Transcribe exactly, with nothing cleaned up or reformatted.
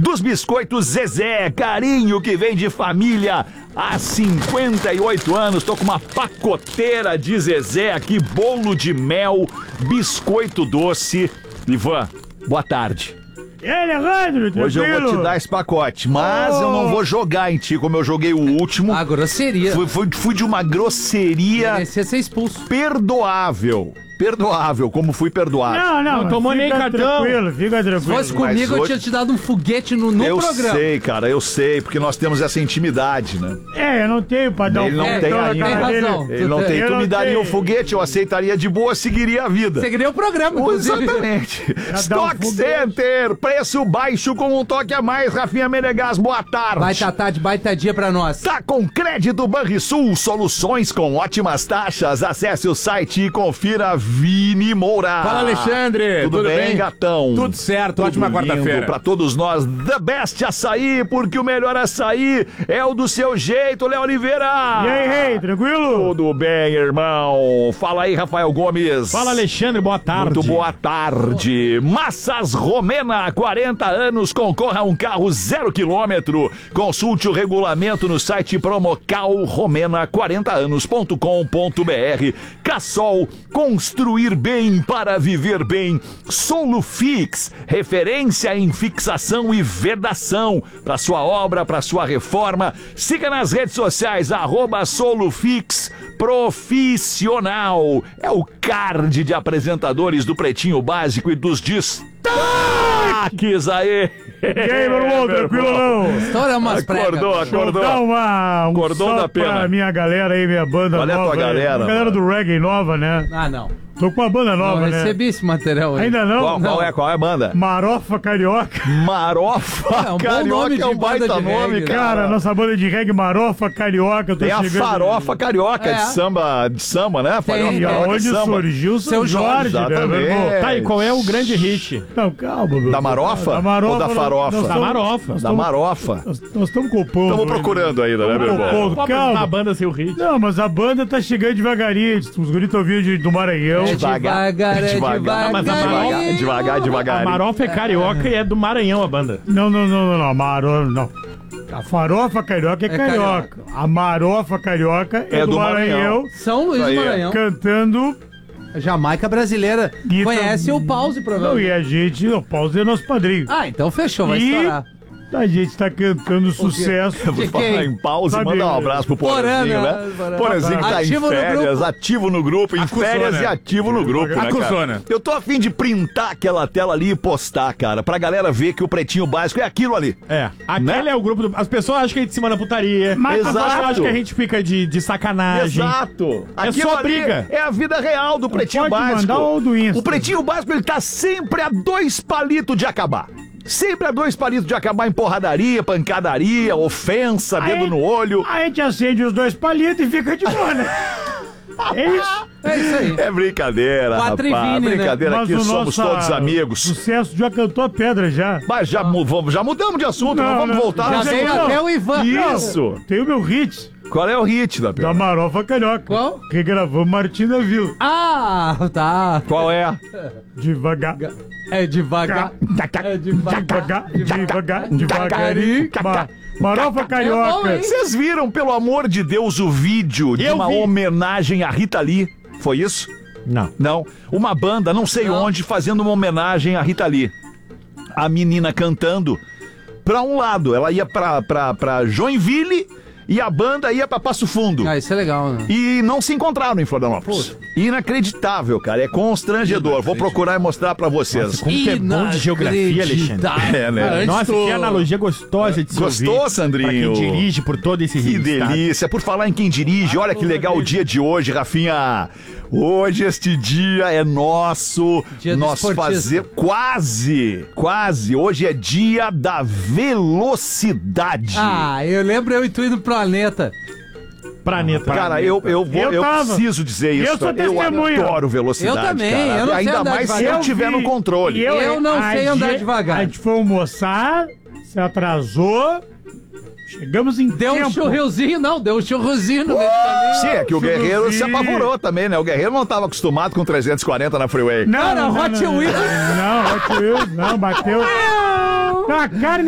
dos biscoitos Zezé, carinho que vem de família há cinquenta e oito anos. Tô com uma pacoteira de Zezé aqui, bolo de mel, biscoito doce. Ivan, boa tarde. E aí, Alejandro, Hoje eu vou te dar esse pacote, mas oh. eu não vou jogar em ti como eu joguei o último. A grosseria. Fui, fui, fui de uma grosseria Merecia ser expulso. Perdoável. Perdoável, como fui perdoado. Não, não, não tomou nem cartão. Tranquilo, fica tranquilo. Se fosse comigo, hoje... eu tinha te dado um foguete no, no eu programa. Eu sei, cara, eu sei, porque nós temos essa intimidade, né? É, eu não tenho pra dar Ele um não é, tem ainda. Tem razão. Ele não tem. Tu me daria um foguete, eu aceitaria de boa, seguiria a vida. Seguiria o programa, inclusive. Exatamente. Stock um Center, preço baixo com um toque a mais. Rafinha Menegas, boa tarde. Baita tarde, baita dia pra nós. Tá com crédito Banrisul, soluções com ótimas taxas. Acesse o site e confira Vini Moura. Fala, Alexandre. Tudo, Tudo bem, bem, gatão? Tudo certo, Tudo ótima quarta-feira. Pra todos nós, The Best Açaí, porque o melhor açaí é o do seu jeito, Léo Oliveira. E aí, rei, tranquilo? Tudo bem, irmão. Fala aí, Rafael Gomes. Fala, Alexandre, boa tarde. Muito boa tarde. Massas Romena, quarenta anos, concorra a um carro zero quilômetro. Consulte o regulamento no site promocal romena quarenta anos ponto com ponto br. Cassol, construir bem para viver bem. Solufix, referência em fixação e vedação para sua obra, para sua reforma. Siga nas redes sociais, arroba Solufix Profissional. É o card de apresentadores do Pretinho Básico e dos destaques aí. E aí, meu irmão, tranquilo não? Estoura umas pregas. Acordou, acordou. Dá uma, um Cordão da pena. Pra minha galera aí, minha banda Qual nova. Qual é a tua galera? A galera do reggae nova, né? Ah, não. Tô com uma banda nova, não, né? Não recebi esse material aí. Ainda não? Qual, não. qual é, qual é a banda? Marofa Carioca. Marofa é um Carioca nome é um baita nome, reggae, cara. Cara, nossa banda de reggae Marofa Carioca. Eu tô Tem a chegando... farofa carioca é. de samba, de samba, né? Farofa Tem, E carioca aonde de samba. surgiu o seu Jorge, Jorge, né, meu irmão? Tá, e qual é o grande hit? Não, calma, meu. Da Marofa? Da Marofa Ou da farofa? nós Da tamo- Marofa. nós Da tamo- Marofa. Nós nós estamos copando. Estamos procurando ainda, né, meu irmão? Compondo, Qual a calma. banda sem o hit? Não, mas a banda tá chegando devagarinho. Os guris estão vindo de- do Maranhão. É devagar, é devagar. Mas a Devagar, devagar, A devagar. Marofa é carioca e é do Maranhão a banda. Não, não, não, não, não. A Marofa, não. A farofa carioca é, É carioca. carioca. A marofa carioca é, É do, do Maranhão, Maranhão. São Luís do Aí, Maranhão. cantando. Jamaica brasileira. E Conhece tam- o Pause, Não, provavelmente. e a gente, o Pause é nosso padrinho. Ah, então fechou, vai E- estourar. A gente tá cantando sucesso. Eu vou De falar quem? em pausa e Sabe, mandar um abraço pro Porazinho, Porã, né? né? Porã. Porazinho que tá Ativo em no férias, grupo. ativo no grupo, em Acusou, férias né? e ativo no grupo, né, Acusou, cara? né? Eu tô afim de printar aquela tela ali e postar, cara, pra galera ver que o Pretinho Básico é aquilo ali. É. Aquele Né? é o grupo do... As pessoas acham que a gente se manda putaria. Mas- As pessoas Exato. acham que a gente fica de, de sacanagem. Exato. É Aquilo só ali briga. É a vida real do Pretinho pode Básico. mandar ou do Insta. O Pretinho Básico, ele tá sempre a dois palitos de acabar. Sempre a dois palitos de acabar em porradaria, pancadaria, ofensa, dedo Aí- no olho. A gente acende os dois palitos e fica de boa, né? É isso. É isso aí. É brincadeira, Quatro e rapaz. vinte, né? Brincadeira, aqui o somos nosso, todos ah, amigos. Sucesso já cantou a pedra já. Mas já, mu- vamos- já mudamos de assunto, Não, não, vamos não. voltar. Já no veio assunto. até o Ivan. Isso. Tem o meu hit Qual é o hit da da pedra? Marofa Carioca. Qual? Que gravou Martina Vila. Ah, tá. Qual é? Devagar. É devagar. É devagar. Devagar, devagar, devagarinho. Ma- Marofa É bom, Carioca. hein? Vocês viram, pelo amor de Deus, o vídeo de Eu uma vi. homenagem a Rita Lee? Foi isso? Não. Não. Uma banda, não sei Não. onde, fazendo uma homenagem a Rita Lee. A menina cantando pra um lado. Ela ia pra, pra, pra Joinville e a banda ia pra Passo Fundo. Ah, isso é legal, né? E não se encontraram em Florianópolis. Inacreditável, cara. É constrangedor. Vou procurar e mostrar pra vocês. Como que é bom de geografia, Alexandre. É, né? Ah, antes Nossa, tu- que analogia gostosa de se Gostou, ouvir. Sandrinho? Pra quem dirige por todo esse Que estado. delícia. Por falar em quem dirige, olha que legal o dia de hoje, Rafinha. Hoje este dia é nosso. Dia do nós esportista. fazer quase, quase. Hoje é dia da velocidade. Ah, eu lembro eu e tu indo pro planeta. Planeta. Cara, eu, eu, vou, Eu eu tava. preciso dizer isso. Eu sou cara. Eu testemunha. adoro velocidade. Eu também, cara. eu não sei Ainda andar mais se devagar. eu Eu tiver vi- no controle. e Eu não a sei andar gente- devagar. A gente foi almoçar, se atrasou, chegamos em Deu tempo. um churrilzinho, não, deu um churrilzinho no meio do caminho. Sim, é que o Churrasquinho. Guerreiro se apavorou também, né? O Guerreiro não estava acostumado com trezentos e quarenta na freeway. Não, Cara, não, não, Hot não, Wheels. Não, Hot Wheels, não, bateu. Não, a carne